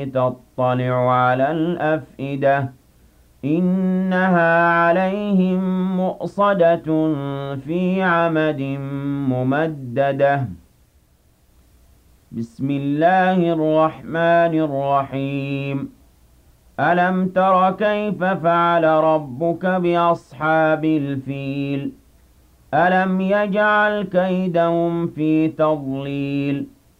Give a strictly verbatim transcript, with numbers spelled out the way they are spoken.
تطلع على الأفئدة إنها عليهم مؤصدة في عمد ممددة بسم الله الرحمن الرحيم ألم تر كيف فعل ربك بأصحاب الفيل ألم يجعل كيدهم في تضليل